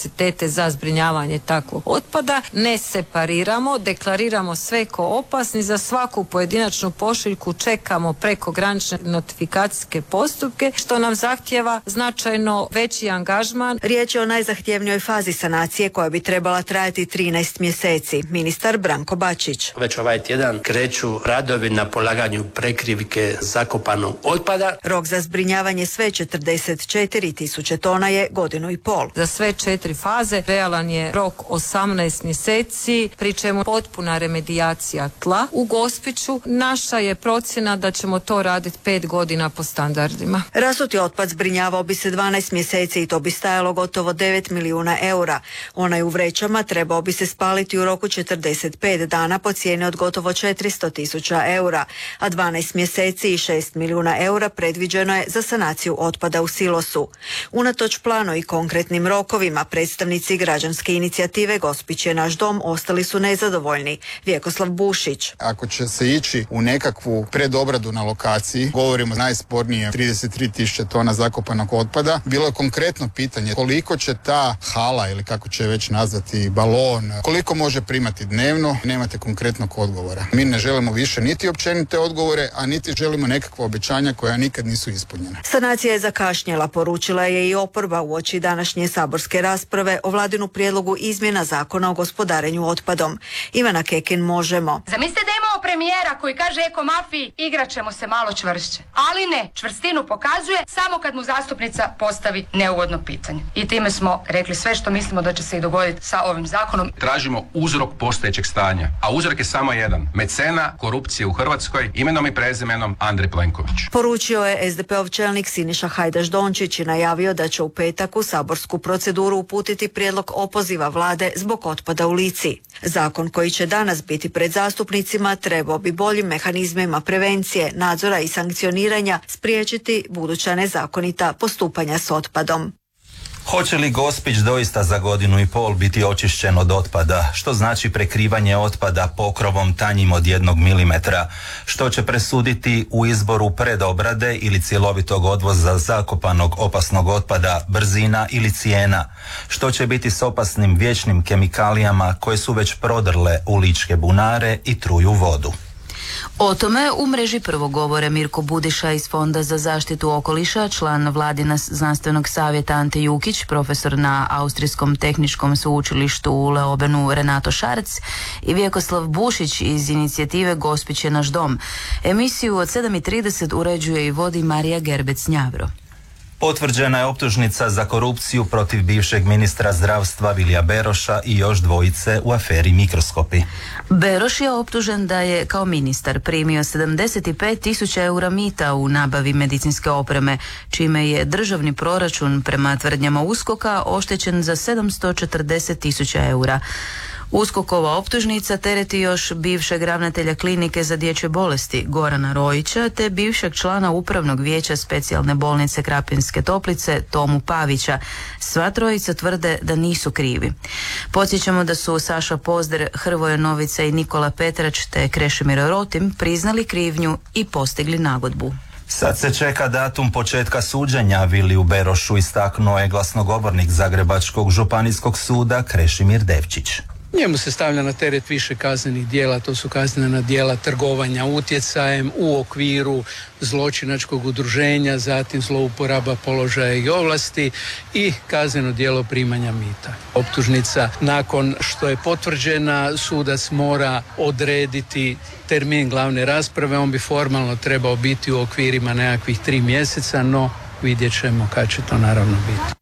kapacitete za zbrinjavanje takvog otpada, ne separiramo, deklariramo sve ko opasni, za svaku pojedinačnu pošiljku čekamo prekogranične notifikacijske postupke, što nam zahtijeva značajno veći angažman. Riječ je o najzahtjevnijoj fazi sanacije koja bi trebala trajati 13 mjeseci. Ministar Branko Bačić. Već ovaj tjedan kreću radovi na polaganju prekrivke zakopanog otpada. Rok za zbrinjavanje sve 44.000 tona je 1,5 godine. Za sve 4 faze realan je rok 18 mjeseci, pri čemu potpuna remedijacija tla. U Gospiću naša je procjena da ćemo to raditi 5 godina po standardima. Rasuti otpad zbrinjavao bi se 12 mjeseci i to bi stajalo gotovo 9 milijuna eura. Onaj u vrećama trebao bi se spaliti u roku 45 dana po cijeni od gotovo 400.000 eura, a 12 mjeseci i 6 milijuna eura predviđeno je za sanaciju otpada u silosu. Unatoč planu i konkretnim rokovima, predstavnici građanske inicijative Gospić je naš dom ostali su nezadovoljni. Vjekoslav Bušić. Ako će se ići u nekakvu predobradu na lokaciji, govorimo najspornije 33.000 tona zakopanog otpada, bilo je konkretno pitanje koliko će ta hala ili kako će već nazvati balon, koliko može primati dnevno, nemate konkretnog odgovora. Mi ne želimo više niti općenite odgovore, a niti želimo nekakva obećanja koja nikad nisu ispunjena. Sanacija je zakašnjela, poručila je i oporba uoči današnje saborske rasprave o vladinu prijedlogu izmjena Zakona o gospodarenju otpadom. Ivana Kekin, Možemo. Zamislite da imamo premijera koji kaže eko mafiji igrat ćemo se malo čvršće. Ali ne, čvrstinu pokazuje samo kad mu zastupnica postavi neugodno pitanje. I time smo rekli sve što mislimo da će se i dogoditi sa ovim zakonom. Tražimo uzrok postojećeg stanja, a uzrok je samo jedan. Mecena korupcije u Hrvatskoj, imenom i prezimenom Andrej Plenković. Poručio je SDP-ov čelnik Siniša Hajdaš Dončić i najavio da će u petak u saborsku proceduru uputiti prijedlog opoziva vlade zbog otpada u Lici. Zakon koji će danas biti pred zastupnicima trebao bi boljim mehanizmima prevencije, nadzora i sankcioniranja spriječiti buduća nezakonita postupanja s otpadom. Hoće li Gospić doista za 1,5 godine biti očišćen od otpada, što znači prekrivanje otpada pokrovom tanjim od 1 milimetra, što će presuditi u izboru predobrade ili cjelovitog odvoza zakopanog opasnog otpada, brzina ili cijena, što će biti s opasnim vječnim kemikalijama koje su već prodrle u ličke bunare i truju vodu. O tome u mreži prvo govore Mirko Budiša iz Fonda za zaštitu okoliša, član Vladina znanstvenog savjeta Ante Jukić, profesor na Austrijskom tehničkom sveučilištu u Leobenu Renato Šarec i Vjekoslav Bušić iz inicijative Gospić je naš dom. Emisiju od 7:30 uređuje i vodi Marija Gerbec-Njavro. Potvrđena je optužnica za korupciju protiv bivšeg ministra zdravstva Vilija Beroša i još dvojice u aferi Mikroskopi. Beroš je optužen da je kao ministar primio 75.000 eura mita u nabavi medicinske opreme, čime je državni proračun prema tvrdnjama USKOK-a oštećen za 740.000 eura. USKOK-ova optužnica tereti još bivšeg ravnatelja klinike za dječje bolesti Gorana Rojića te bivšeg člana upravnog vijeća specijalne bolnice Krapinske Toplice Tomu Pavića. Sva trojica tvrde da nisu krivi. Podsjećamo da su Saša Pozder, Hrvoje Novica i Nikola Petrač te Krešimir Rotim priznali krivnju i postigli nagodbu. Sad se čeka datum početka suđenja Viliju Berošu, istaknuo je glasnogovornik Zagrebačkog županijskog suda Krešimir Devčić. Njemu se stavlja na teret više kaznenih djela, to su kaznena djela trgovanja utjecajem u okviru zločinačkog udruženja, zatim zlouporaba položaja i ovlasti i kazneno djelo primanja mita. Optužnica nakon što je potvrđena, sudac mora odrediti termin glavne rasprave, on bi formalno trebao biti u okvirima nekakvih 3 mjeseca, no vidjet ćemo kad će to naravno biti.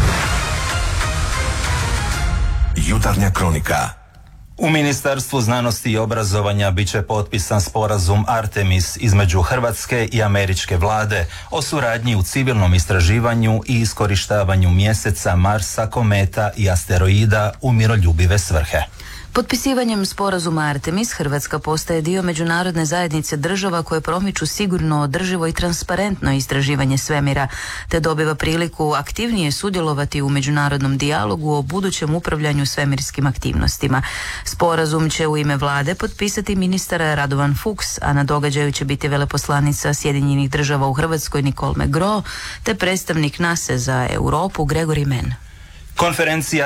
Jutarnja kronika. U Ministarstvu znanosti i obrazovanja bit će potpisan sporazum Artemis između Hrvatske i američke vlade o suradnji u civilnom istraživanju i iskorištavanju mjeseca, Marsa, kometa i asteroida u miroljubive svrhe. Potpisivanjem sporazuma Artemis Hrvatska postaje dio međunarodne zajednice država koje promiču sigurno, održivo i transparentno istraživanje svemira, te dobiva priliku aktivnije sudjelovati u međunarodnom dijalogu o budućem upravljanju svemirskim aktivnostima. Sporazum će u ime vlade potpisati ministar Radovan Fuchs, a na događaju će biti veleposlanica Sjedinjenih država u Hrvatskoj Nicole Megro, te predstavnik NASA za Europu Gregory Mann. Konferencija